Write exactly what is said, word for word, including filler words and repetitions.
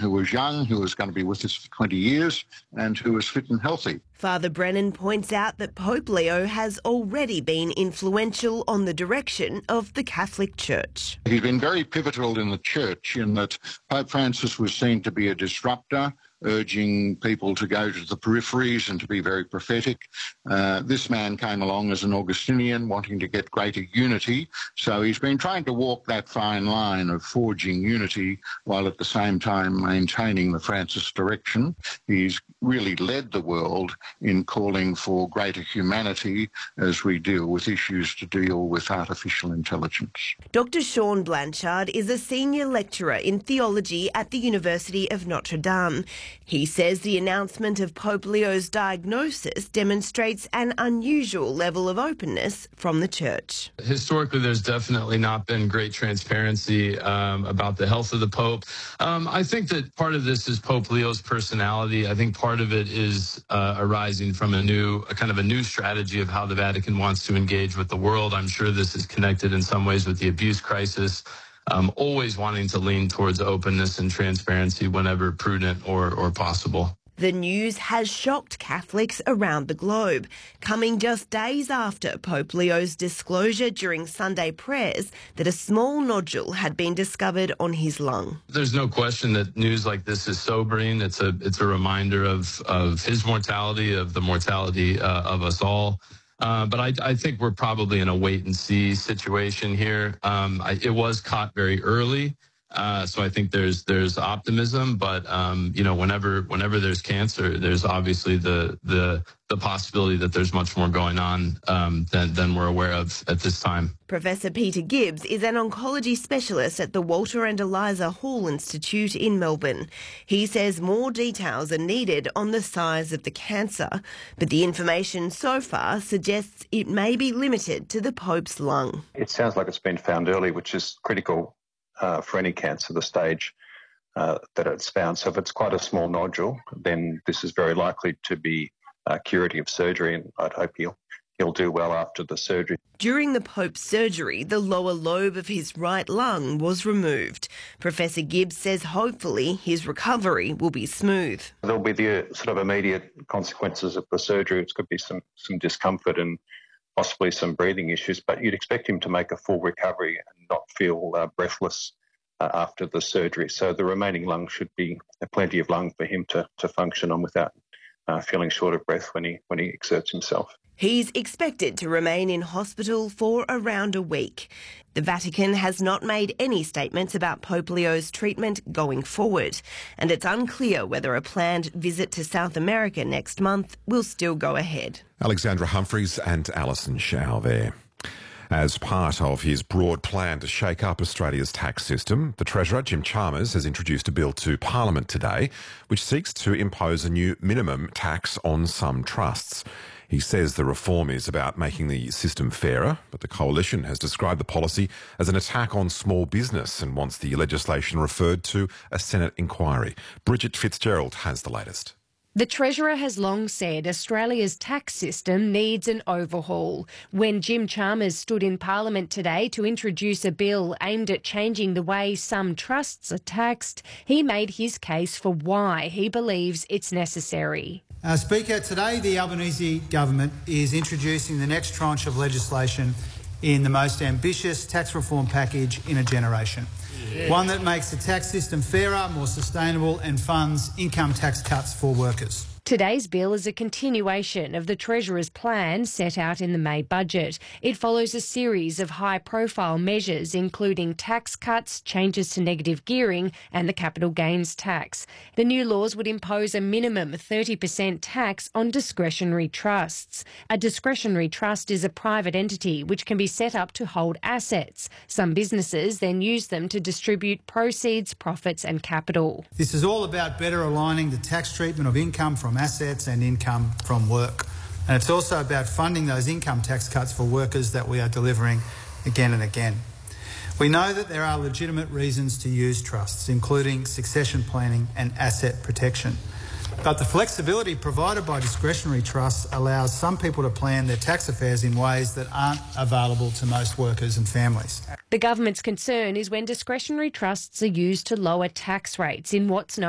who was young, who was going to be with us for twenty years, and who was fit and healthy. Father Brennan points out that Pope Leo has already been influential on the direction of the Catholic Church. He's been very pivotal in the Church in that Pope Francis was seen to be a disruptor, urging people to go to the peripheries and to be very prophetic. Uh, this man came along as an Augustinian, wanting to get greater unity. So he's been trying to walk that fine line of forging unity while at the same time maintaining the Francis direction. He's really led the world in calling for greater humanity as we deal with issues to deal with artificial intelligence. Doctor Sean Blanchard is a senior lecturer in theology at the University of Notre Dame. He says the announcement of Pope Leo's diagnosis demonstrates an unusual level of openness from the Church. Historically, there's definitely not been great transparency um, about the health of the Pope. Um, I think that part of this is Pope Leo's personality. I think part of it is uh, arising from a new, a kind of a new strategy of how the Vatican wants to engage with the world. I'm sure this is connected in some ways with the abuse crisis. Um, always wanting to lean towards openness and transparency whenever prudent or, or possible. The news has shocked Catholics around the globe, coming just days after Pope Leo's disclosure during Sunday prayers that a small nodule had been discovered on his lung. There's no question that news like this is sobering. It's a it's a reminder of, of his mortality, of the mortality uh, of us all. Uh, but I, I think we're probably in a wait-and-see situation here. Um, I, it was caught very early, uh, so I think there's there's optimism. But um, you know, whenever whenever there's cancer, there's obviously the the the possibility that there's much more going on um, than than we're aware of at this time. Professor Peter Gibbs is an oncology specialist at the Walter and Eliza Hall Institute in Melbourne. He says more details are needed on the size of the cancer, but the information so far suggests it may be limited to the Pope's lung. It sounds like it's been found early, which is critical uh, for any cancer, the stage uh, that it's found. So if it's quite a small nodule, then this is very likely to be uh, curative surgery, and I'd hope he'll He'll do well after the surgery. During the Pope's surgery, the lower lobe of his right lung was removed. Professor Gibbs says hopefully his recovery will be smooth. There'll be the sort of immediate consequences of the surgery. It could be some, some discomfort and possibly some breathing issues, but you'd expect him to make a full recovery and not feel uh, breathless uh, after the surgery. So the remaining lung should be plenty of lung for him to, to function on without uh, feeling short of breath when he when he exerts himself. He's expected to remain in hospital for around a week. The Vatican has not made any statements about Pope Leo's treatment going forward, and it's unclear whether a planned visit to South America next month will still go ahead. Alexandra Humphreys and Alison Shao there. As part of his broad plan to shake up Australia's tax system, the Treasurer, Jim Chalmers, has introduced a bill to Parliament today which seeks to impose a new minimum tax on some trusts. He says the reform is about making the system fairer, but the Coalition has described the policy as an attack on small business and wants the legislation referred to a Senate inquiry. Bridget Fitzgerald has the latest. The Treasurer has long said Australia's tax system needs an overhaul. When Jim Chalmers stood in Parliament today to introduce a bill aimed at changing the way some trusts are taxed, he made his case for why he believes it's necessary. Uh, Speaker, today the Albanese government is introducing the next tranche of legislation in the most ambitious tax reform package in a generation. Yeah. One that makes the tax system fairer, more sustainable and funds income tax cuts for workers. Today's bill is a continuation of the Treasurer's plan set out in the May budget. It follows a series of high-profile measures, including tax cuts, changes to negative gearing and the capital gains tax. The new laws would impose a minimum thirty percent tax on discretionary trusts. A discretionary trust is a private entity which can be set up to hold assets. Some businesses then use them to distribute proceeds, profits and capital. This is all about better aligning the tax treatment of income from assets and income from work. And it's also about funding those income tax cuts for workers that we are delivering again and again. We know that there are legitimate reasons to use trusts, including succession planning and asset protection. But the flexibility provided by discretionary trusts allows some people to plan their tax affairs in ways that aren't available to most workers and families. The government's concern is when discretionary trusts are used to lower tax rates in what's known